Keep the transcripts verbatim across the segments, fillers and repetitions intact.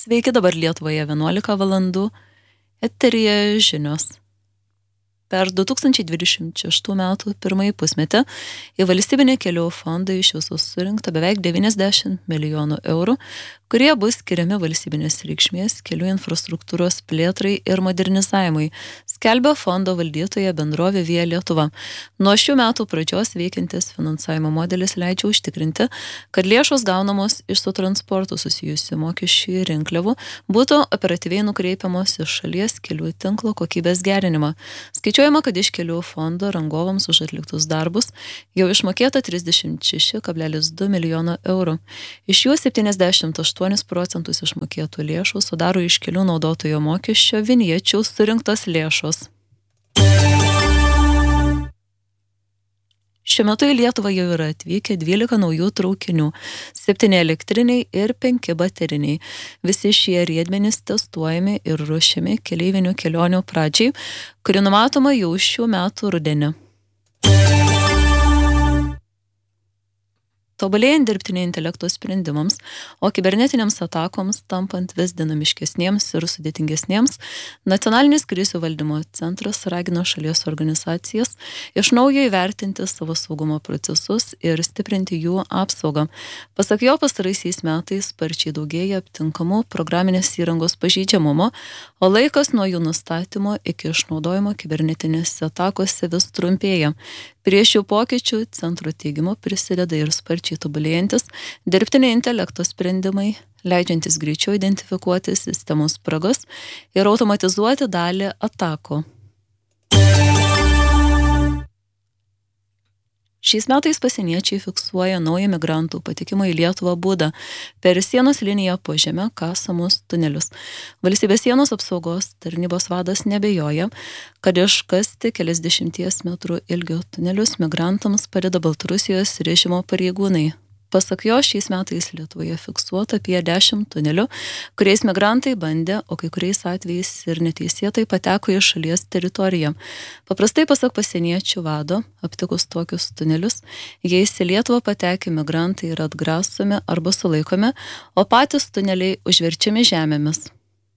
Sveiki, dabar Lietuvoje vienuolika valandų, eteryje žinios. Per du tūkstančiai dvidešimt šeštų metų pirmąjį pusmetį į valstybinį kelių fondą iš viso surinkta beveik devyniasdešimt milijonų eurų, kurie bus skiriami valstybinės reikšmės kelių infrastruktūros plėtrai ir modernizavimui, skelbia fondo valdytoja bendrovė Via Lietuva. Nuo šių metų pradžios veikiantis finansavimo modelis leidžia užtikrinti, kad lėšos gaunamos iš su transportu susijusių mokesčių ir rinkliavų būtų operatyviai nukreipiamos į šalies kelių tinklo kokybės gerinimą. Skaičiuojama, kad iš kelių fondo rangovams už atliktus darbus jau išmokėta trisdešimt šeši kablelis du milijono eurų. Iš jų septyniasdešimt aštuonis procentus išmokėtų lėšų sudaro iš kelių naudotojo mokesčio vinječių surinktos lėšos. Šiuo metu į Lietuvą jau yra atvykę dvylika naujų traukinių, septyni elektriniai ir penki bateriniai. Visi šie riedmenys testuojami ir ruošiami keleivinių kelionių pradžiai, kuri numatoma jau šių metų rudenį. Tobulėjant dirbtinio intelekto sprendimams, o kibernetiniams atakoms tampant vis dinamiškesniems ir sudėtingesniems, Nacionalinis krizių valdymo centras ragino šalies organizacijas iš naujo įvertinti savo saugumo procesus ir stiprinti jų apsaugą. Pasak jo, pastaraisiais metais sparčiai daugėja aptinkamų programinės įrangos pažeidžiamumo, o laikas nuo jų nustatymo iki išnaudojimo kibernetinėse atakose vis trumpėja. Prie šių pokyčių centro teigimu prisideda ir sparčiai tobulėjantis dirbtinio intelekto sprendimai, leidžiantis greičiau identifikuoti sistemos spragas ir automatizuoti dalį atakų. Šiais metais pasieniečiai fiksuoja naują migrantų patekimo į Lietuvą būdą per sienos liniją po žeme kasamus tunelius. Valstybės sienos apsaugos tarnybos vadas nebejoja, kad iškasti keliasdešimties metrų ilgio tunelius migrantams padeda Baltarusijos režimo pareigūnai. Pasak jo, šiais metais Lietuvoje fiksuota apie dešimt tunelių, kuriais migrantai bandė, o kai kuriais atvejais ir neteisėtai pateko į šalies teritoriją. Paprastai, pasak pasieniečių vado, aptikus tokius tunelius, jais į Lietuvą patekę migrantai yra atgrasomi arba sulaikomi, o patys tuneliai užverčiami žemėmis.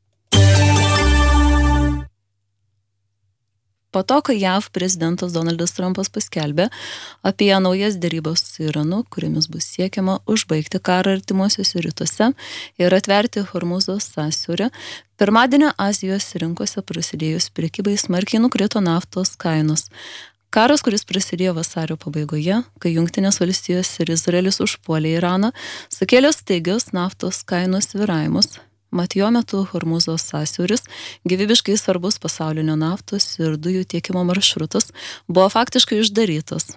Po to, kai J A V prezidentas Donaldas Trumpas paskelbė apie naujas derybas su Iranu, kuriamis bus siekiama užbaigti karą artimuosiuose rytuose ir atverti Hormūzo sąsiaurį, pirmadienio Azijos rinkose prasidėjus prekybai smarkiai nukrito naftos kainos. Karas, kuris prasidėjo vasario pabaigoje, kai Jungtinės valstijos ir Izraelis užpuolė Iraną, sukėlė staigius naftos kainų svyravimus. Mat jo metu Hormūzo sąsiauris, gyvybiškai svarbus pasaulinio naftos ir dujų tiekimo maršrutas, buvo faktiškai uždarytas.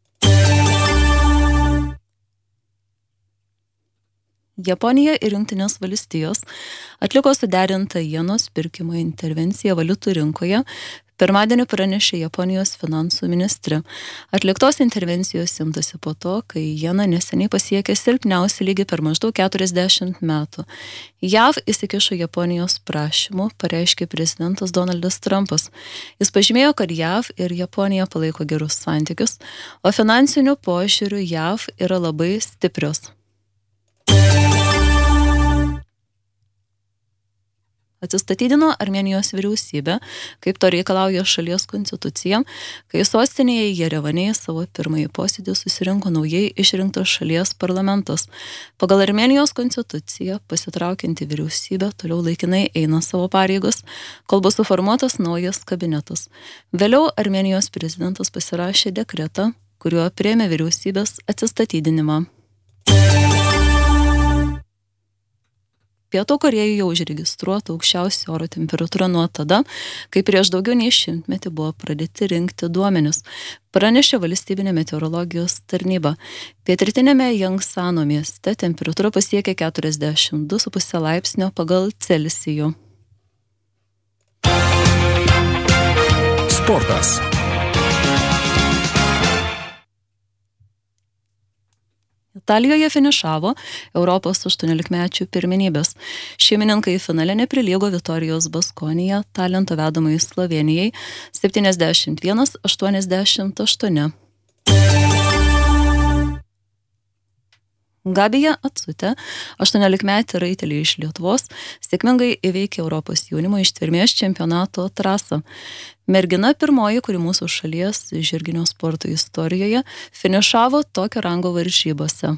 Japonija ir Jungtinės valstijos atliko suderintą jenos pirkimo intervenciją valiutų rinkoje, pirmadienį pranešė Japonijos finansų ministrė. Atliktos intervencijos imtasi po to, kai jena neseniai pasiekė silpniausią lygį per maždaug keturiasdešimt metų. J A V įsikišo Japonijos prašymu, pareiškė prezidentas Donaldas Trumpas. Jis pažymėjo, kad J A V ir Japonija palaiko gerus santykius, o finansiniu požiūriu J A V yra labai stiprios. Atsistatydino Armėnijos vyriausybė, kaip to reikalauja šalies konstitucija, kai sostinėje Jerevane savo pirmąjį posėdį susirinko naujai išrinktas šalies parlamentas. Pagal Armėnijos konstituciją pasitraukianti vyriausybė toliau laikinai eina savo pareigos, kol bus suformuotas naujas kabinetas. Vėliau Armėnijos prezidentas pasirašė dekretą, kuriuo priėmė vyriausybės atsistatydinimą. Pietų Korėjoje jau užregistruota aukščiausia oro temperatūra nuo tada, kai prieš daugiau nei šimtmetį buvo pradėti rinkti duomenis, pranešė valstybinė meteorologijos tarnyba. Pietrytinėme Jangsano mieste temperatūra pasiekė keturiasdešimt du su puse laipsnio pagal Celsijų. Sportas. Italijoje finišavo Europos aštuoniolikmečių pirmenybės. Šeimininkai finale neprilygo Vitorijos Baskonija talento vedamai Slovėnijai septyniasdešimt vienas aštuoniasdešimt aštuoni. Gabija Atsutė, aštuoniolikmetė raitelė iš Lietuvos, sėkmingai įveikė Europos jaunimo ištvermės čempionato trasą. Mergina pirmoji, kuri mūsų šalies žirginio sporto istorijoje finišavo tokio rango varžybose.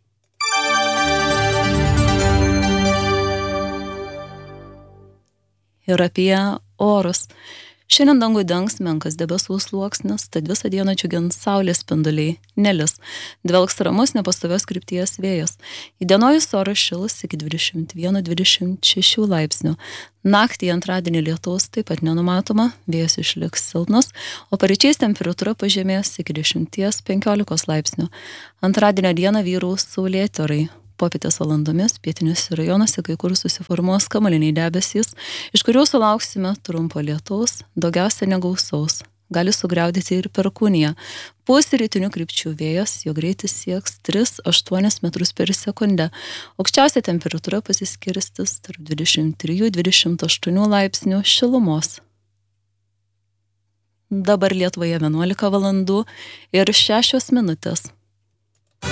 Ir apie orus. Šiandien dangų dengs menkas debesų sluoksnis, tad visą dieną džiugins saulės spinduliai, nelis, dvelks ramus nepastovios krypties vėjas. Įdienojus oras šils iki dvidešimt vieno dvidešimt šešių laipsnių. Naktį antradienį lietaus taip pat nenumatoma, vėjas išliks silpnas, o paryčiais temperatūra pažemės iki dešimties penkiolikos laipsnių. Antradienio dieną vyraus saulėti orai. Popietės valandomis pietiniuose rajonuose kai kur susiformuos kamuoliniai debesys, iš kurių sulauksime trumpo lietaus, daugiausia negausaus. Gali sugriaudyti ir perkūniją. Pūs rytinių krypčių vėjas, jo greitis sieks tris aštuonis metrus per sekundę. Aukščiausia temperatūra pasiskirstis tarp dvidešimt trijų dvidešimt aštuonių laipsnių šilumos. Dabar Lietuvoje vienuolika valandų ir šešios minutės.